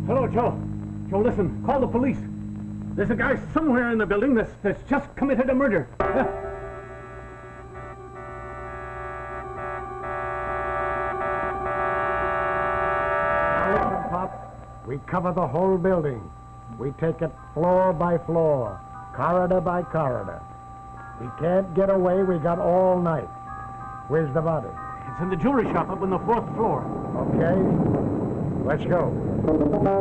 Hello, Joe. Joe, listen. Call the police. There's a guy somewhere in the building that's just committed a murder. Listen, Pop. We cover the whole building. We take it floor by floor, corridor by corridor. We can't get away. We got all night. Where's the body? It's in the jewelry shop up on the 4th floor. Okay. Let's go.